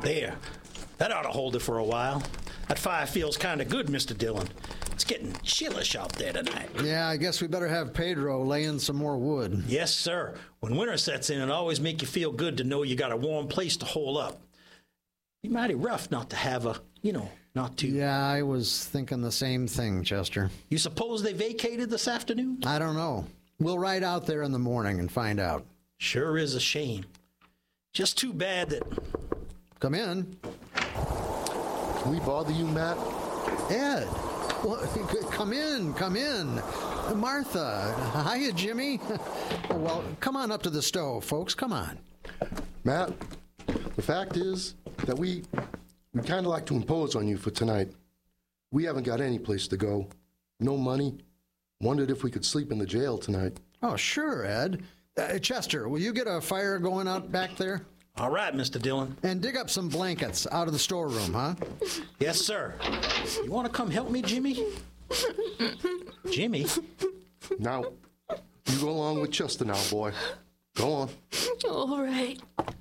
There. That ought to hold it for a while. That fire feels kind of good, Mr. Dillon. It's getting chillish out there tonight. Yeah, I guess we better have Pedro lay in some more wood. Yes, sir. When winter sets in, it always makes you feel good to know you got a warm place to hole up. Be mighty rough not to have a, not to. Yeah, I was thinking the same thing, Chester. You suppose they vacated this afternoon? I don't know. We'll ride out there in the morning and find out. Sure is a shame. Just too bad that... Come in. Can we bother you, Matt? Ed. Well, come in. Martha. Hiya, Jimmy. Well, come on up to the stove, folks. Come on. Matt, the fact is that we kind of like to impose on you for tonight. We haven't got any place to go. No money. Wondered if we could sleep in the jail tonight. Oh, sure, Ed. Chester, will you get a fire going out back there? All right, Mr. Dillon. And dig up some blankets out of the storeroom, huh? Yes, sir. You want to come help me, Jimmy? Jimmy? Now, you go along with Chester now, boy. Go on. All right.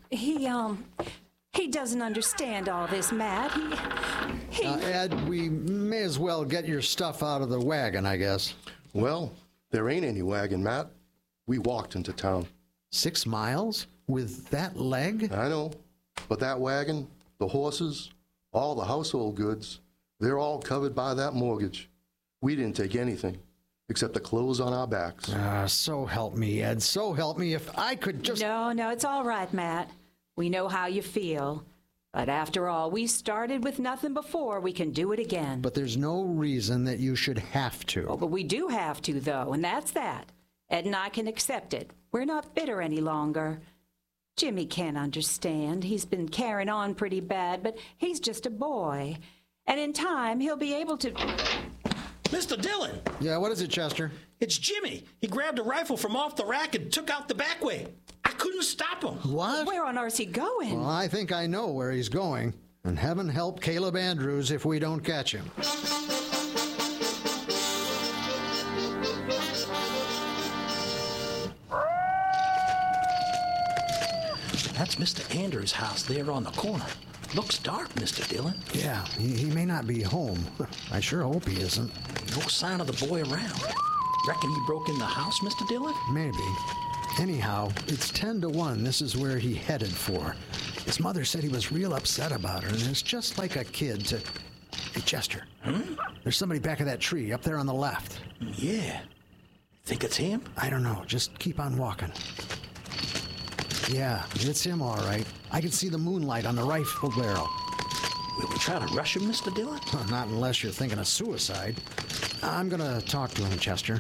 He doesn't understand all this, Matt. He Ed, we may as well get your stuff out of the wagon, I guess. Well, there ain't any wagon, Matt. We walked into town. 6 miles? With that leg? I know. But that wagon, the horses, all the household goods, they're all covered by that mortgage. We didn't take anything except the clothes on our backs. So help me, Ed. So help me. If I could just... No, it's all right, Matt. We know how you feel. But after all, we started with nothing before. We can do it again. But there's no reason that you should have to. Oh, but we do have to, though, and that's that. Ed and I can accept it. We're not bitter any longer. Jimmy can't understand. He's been carrying on pretty bad, but he's just a boy. And in time, he'll be able to... Mr. Dillon! Yeah, what is it, Chester? It's Jimmy. He grabbed a rifle from off the rack and took out the back way. I couldn't stop him. What? Where on earth's he going? Well, I think I know where he's going. And heaven help Caleb Andrews if we don't catch him. That's Mr. Andrews' house there on the corner. Looks dark, Mr. Dillon. Yeah, he may not be home. I sure hope he isn't. No sign of the boy around. Reckon he broke in the house, Mr. Dillon? Maybe. Anyhow, it's 10 to 1. This is where he headed for. His mother said he was real upset about her, and it's just like a kid to... Hey, Chester. There's somebody back of that tree up there on the left. Yeah. Think it's him? I don't know. Just keep on walking. Yeah, it's him, all right. I can see the moonlight on the rifle barrel. Will we try to rush him, Mr. Dillon? Not unless you're thinking of suicide. I'm gonna talk to him, Chester.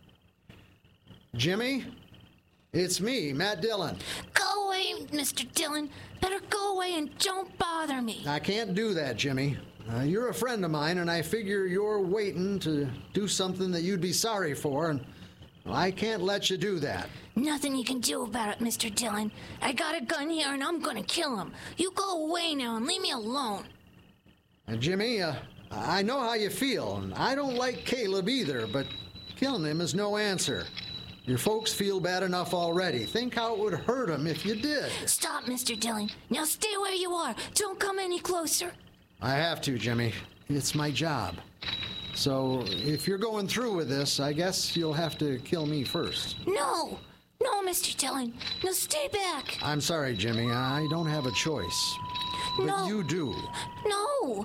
Jimmy? It's me, Matt Dillon. Go away, Mr. Dillon. Better go away and don't bother me. I can't do that, Jimmy. You're a friend of mine, and I figure you're waiting to do something that you'd be sorry for, and I can't let you do that. Nothing you can do about it, Mr. Dillon. I got a gun here, and I'm gonna kill him. You go away now and leave me alone. Jimmy, I know how you feel, and I don't like Caleb either, but killing him is no answer. Your folks feel bad enough already. Think how it would hurt them if you did. Stop, Mr. Dillon. Now stay where you are. Don't come any closer. I have to, Jimmy. It's my job. So if you're going through with this, I guess you'll have to kill me first. No, Mr. Dillon. Now stay back. I'm sorry, Jimmy. I don't have a choice. But No. you do. No.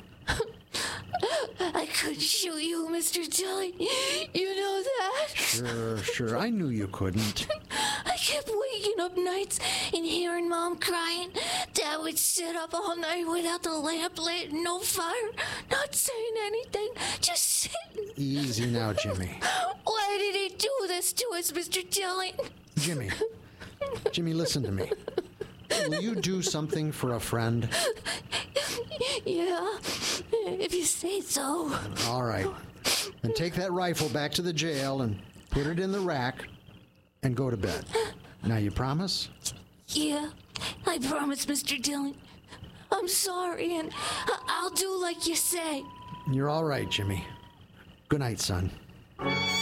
I couldn't shoot you, Mr. Dillon. You know that? Sure. I knew you couldn't. I kept waking up nights and hearing Mom crying. Dad would sit up all night without the lamp lit, no fire, not saying anything, just sitting. Easy now, Jimmy. Why did he do this to us, Mr. Dillon? Jimmy, listen to me. Will you do something for a friend? Yeah, if you say so. All right. Then take that rifle back to the jail and put it in the rack and go to bed. Now, you promise? Yeah, I promise, Mr. Dillon. I'm sorry, and I'll do like you say. You're all right, Jimmy. Good night, son.